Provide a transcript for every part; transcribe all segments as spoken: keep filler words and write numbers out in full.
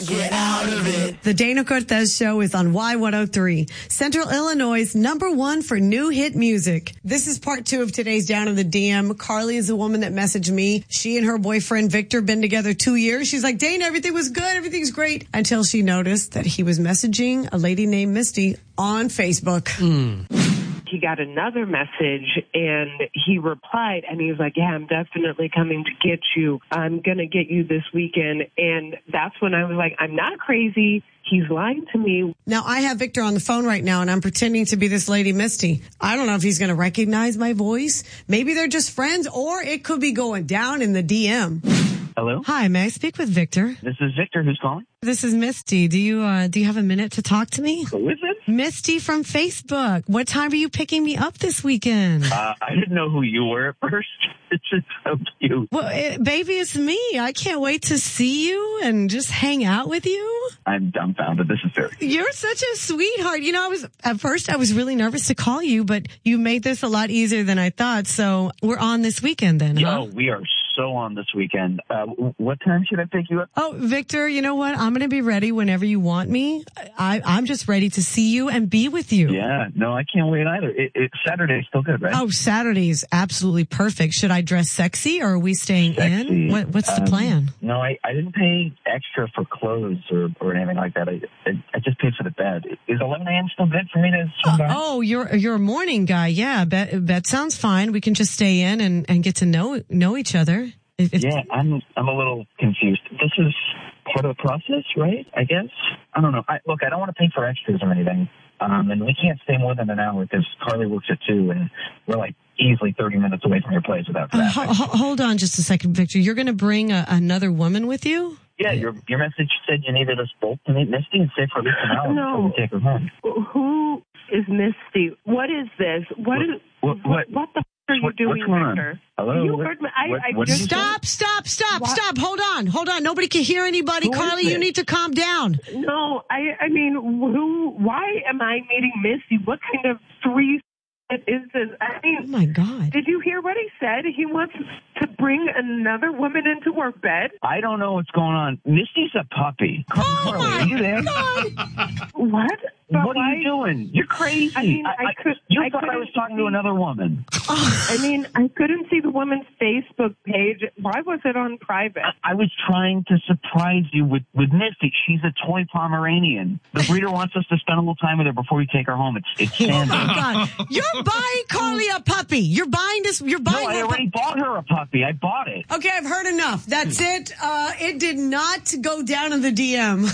get out of it. The Dana Cortez Show is on Y one oh three, Central Illinois' number one for new hit music. This is part two of today's Down in the D M. Carly is the woman that messaged me. She and her boyfriend Victor been together two years. She's like, Dana, everything was good. Everything's great. Until she noticed that he was messaging a lady named Misty on Facebook. Mm. He got another message and he replied and he was like, yeah, I'm definitely coming to get you. I'm going to get you this weekend. And that's when I was like, I'm not crazy. He's lying to me. Now, I have Victor on the phone right now, and I'm pretending to be this lady, Misty. I don't know if he's going to recognize my voice. Maybe they're just friends, or it could be going down in the D M. Hello? Hi, may I speak with Victor? This is Victor. Who's calling? This is Misty. Do you uh, do you have a minute to talk to me? Who is it? Misty from Facebook. What time are you picking me up this weekend? Uh, I didn't know who you were at first. It's just so cute. Well, it, baby, it's me. I can't wait to see you and just hang out with you. I'm dumbfounded. This is very cute. You're such a sweetheart. You know, I was at first I was really nervous to call you, but you made this a lot easier than I thought. So we're on this weekend then, Yo, huh? we are so on this weekend. Uh, what time should I pick you up? Oh, Victor, you know what? I'm going to be ready whenever you want me. I, I'm just ready to see you and be with you. Yeah, no, I can't wait either. It, it, Saturday's still good, right? Oh, Saturday's absolutely perfect. Should I dress sexy or are we staying Sexy. in? What, what's the Um, plan? No, I, I didn't pay extra for clothes or, or anything like that. I, I, I just paid for the bed. Is eleven a.m. still good for me to swing by? Oh, you're you're a morning guy. Yeah, that that sounds fine. We can just stay in and, and get to know know each other. If, if, Yeah, I'm I'm a little confused. This is part of the process, right? I guess. I don't know. I, look, I don't want to pay for extras or anything. Um, and we can't stay more than an hour because Carly works at two, and we're like easily thirty minutes away from your place without Uh, traffic. ho- ho- hold on just a second, Victor. You're going to bring a, another woman with you? Yeah, your your message said you needed us both to meet Misty and stay for at least an hour No. before we take her home. Who is Misty? What is this? What is What- what? what- What the f- are you what- doing, what's going on? Victor? Hello? You What- heard me. I, what- I what did just you say? Stop, stop, stop, What? stop. Hold on, hold on. Nobody can hear anybody. Who is Carly, you this? need to calm down. No, I. I mean, who? Why am I meeting Misty? What kind of three is this? I Oh, mean, my God. did you hear what he said? He wants to bring another woman into our bed. I don't know what's going on. Misty's a puppy. Oh, Carly, my are you there? God. What? But What are why- you doing? You're crazy. I mean, I could- You I thought I couldn't was talking to see- another woman. I mean, I couldn't see the woman's Facebook page. Why was it on private? I was trying to surprise you with, with Misty. She's a toy Pomeranian. The breeder wants us to spend a little time with her before we take her home. It's it's Oh, standard. my God. You're buying Carly a puppy. You're buying this. You're No, buying I her a already bought her a puppy. I bought it. Okay, I've heard enough. That's it. Uh, it did not go down in the D M.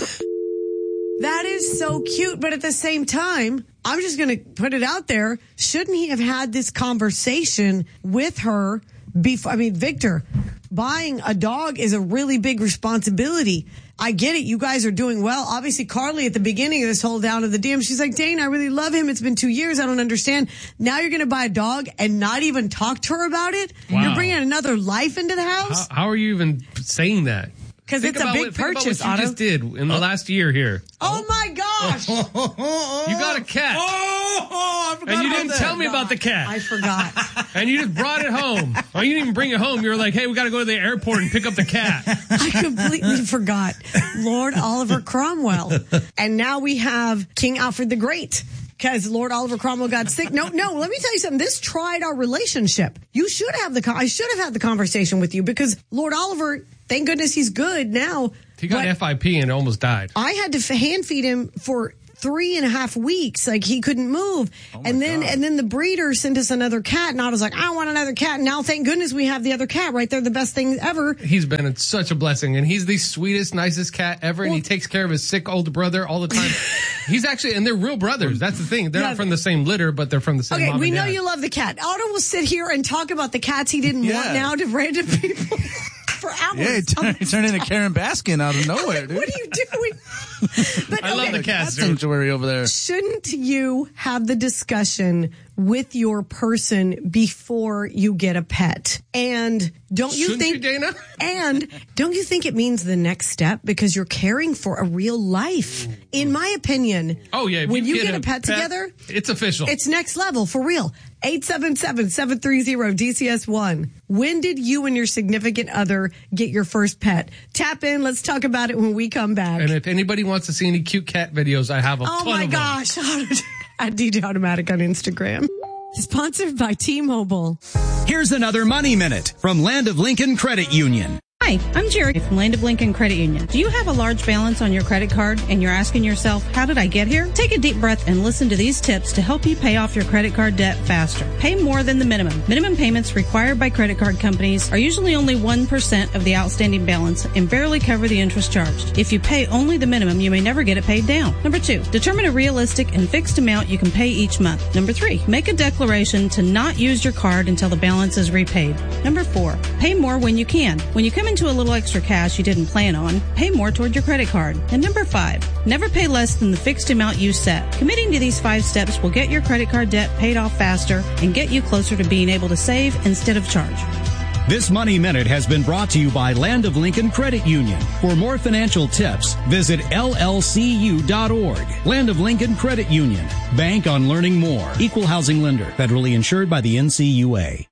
That is so cute, but at the same time, I'm just going to put it out there. Shouldn't he have had this conversation with her before? I mean, Victor, buying a dog is a really big responsibility. I get it. You guys are doing well. Obviously, Carly at the beginning of this whole down of the D M, she's like, Dana, I really love him. It's been two years. I don't understand. Now you're going to buy a dog and not even talk to her about it? Wow. You're bringing another life into the house? How, how are you even saying that? Because Think it's a about big what, think purchase, about what you Otto. just did in the last year here. Oh my gosh! You got a cat. Oh, I forgot And you about didn't that. tell me about the cat. I forgot. And you just brought it home. Oh, you didn't even bring it home. You were like, hey, we got to go to the airport and pick up the cat. I completely forgot. Lord Oliver Cromwell. And now we have King Alfred the Great. Because Lord Oliver Cromwell got sick. No, no, let me tell you something. This tried our relationship. You should have the, con- I should have had the conversation with you because Lord Oliver, thank goodness he's good now. He got But F I P and almost died. I had to f- hand feed him for three and a half weeks. Like he couldn't move. and then, God. and then the breeder sent us another cat and I was like, I want another cat. And now thank goodness we have the other cat right there. The best thing ever. He's been such a blessing, and he's the sweetest, nicest cat ever, and he takes care of his sick older brother all the time. He's actually, and they're real brothers. That's the thing. They're Yeah. not from the same litter, but they're from the same Okay, mom we and know dad. you love the cat. Otto will sit here and talk about the cats he didn't want Yeah. now to random people for hours. Yeah, he turned, he turned into Karen Baskin out of nowhere, dude. What are you doing? But, I love okay, the cats, dude. Sanctuary over there. shouldn't you have the discussion with your person before you get a pet? And don't you Shouldn't think, you, Dana? and don't you think it means the next step because you're caring for a real life? In my opinion, Oh, yeah. if when you, get, a a pet, together, it's official. it's next level for real. eight seven seven, seven three zero, D C S one. When did you and your significant other get your first pet? Tap in. Let's talk about it when we come back. And if anybody wants to see any cute cat videos, I have a oh ton my of gosh. them. At D J Automatic on Instagram. Sponsored by T-Mobile. Here's another Money Minute from Land of Lincoln Credit Union. Hi, I'm Jerry from Land of Lincoln Credit Union. Do you have a large balance on your credit card and you're asking yourself, how did I get here? Take a deep breath and listen to these tips to help you pay off your credit card debt faster. Pay more than the minimum. Minimum payments required by credit card companies are usually only one percent of the outstanding balance and barely cover the interest charged. If you pay only the minimum, you may never get it paid down. Number two, determine a realistic and fixed amount you can pay each month. Number three, make a declaration to not use your card until the balance is repaid. Number four, pay more when you can. When you come into a little extra cash you didn't plan on, pay more toward your credit card. And number five, never pay less than the fixed amount you set. Committing to these five steps will get your credit card debt paid off faster and get you closer to being able to save instead of charge. This Money Minute has been brought to you by Land of Lincoln Credit Union. For more financial tips, visit L L C U dot org. Land of Lincoln Credit Union. Bank on learning more. Equal housing lender. Federally insured by the N C U A.